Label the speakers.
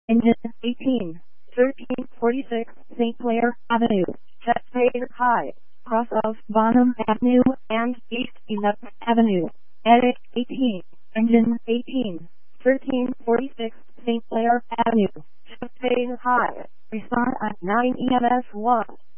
Speaker 1: Engine 18, 1346 St. Clair Avenue, Chester High, cross of Bonham Avenue and East 11th Avenue. Attic 18, Engine 18, 1346 St. Clair Avenue, Chester High. Respond at 9 EMS 1.